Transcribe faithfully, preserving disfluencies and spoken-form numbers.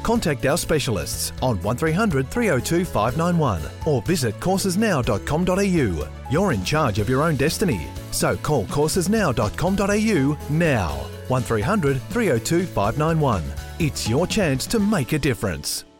Contact our specialists on one three hundred three oh two five nine one or visit courses now dot com dot a u. You're in charge of your own destiny, so call courses now dot com dot a u now. one three hundred three oh two five nine one. It's your chance to make a difference.